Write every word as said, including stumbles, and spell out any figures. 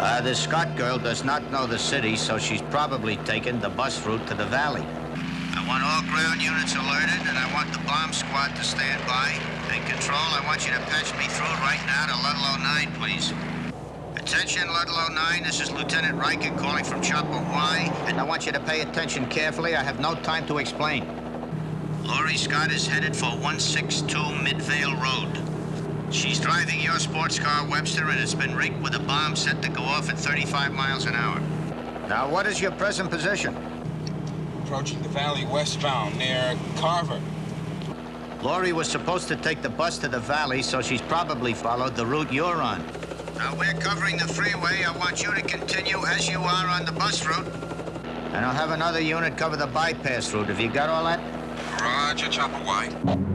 Uh, the Scott girl does not know the city, so she's probably taken the bus route to the valley. I want all ground units alerted, and I want the bomb squad to stand by. And Control, I want you to patch me through right now to Ludlow nine, please. Attention, Ludlow nine, this is Lieutenant Riker calling from Chopper Y, and I want you to pay attention carefully. I have no time to explain. Laurie Scott is headed for one six two Midvale Road. She's driving your sports car, Webster, and it's been rigged with a bomb set to go off at thirty-five miles an hour. Now, what is your present position? Approaching the valley westbound near Carver. Laurie was supposed to take the bus to the valley, so she's probably followed the route you're on. Now, we're covering the freeway. I want you to continue as you are on the bus route. And I'll have another unit cover the bypass route. Have you got all that? Roger, Chopper Y.